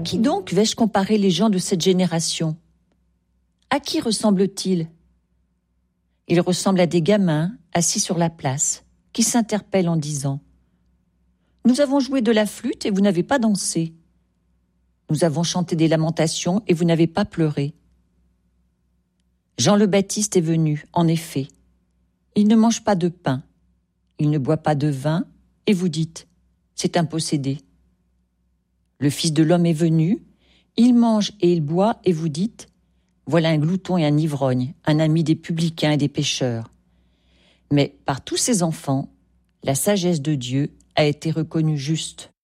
qui donc vais-je comparer les gens de cette génération ? À qui ressemblent-ils ? Ils ressemblent à des gamins assis sur la place, qui s'interpellent en disant « Nous avons joué de la flûte et vous n'avez pas dansé. Nous avons chanté des lamentations et vous n'avez pas pleuré. » Jean le Baptiste est venu, en effet. Il ne mange pas de pain, il ne boit pas de vin, et vous dites « C'est un possédé. » Le Fils de l'homme est venu, il mange et il boit, et vous dites « Voilà un glouton et un ivrogne, un ami des publicains et des pécheurs. » Mais par tous ces enfants, la sagesse de Dieu a été reconnue juste.